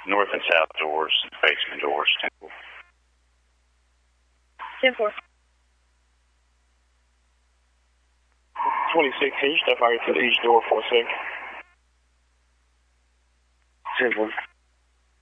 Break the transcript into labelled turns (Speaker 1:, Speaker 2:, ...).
Speaker 1: North and south doors, basement doors.
Speaker 2: 10-4.
Speaker 3: 26, can you step out to each door for a second?
Speaker 1: 10-4.